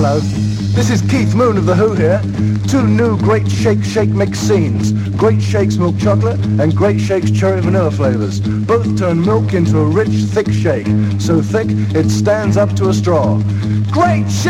Hello, this is Keith Moon of The Who here. 2 new Great Shake Mix scenes. Great Shakes milk chocolate and Great Shakes cherry vanilla flavors. Both turn milk into a rich, thick shake. So thick, it stands up to a straw. Great Shake!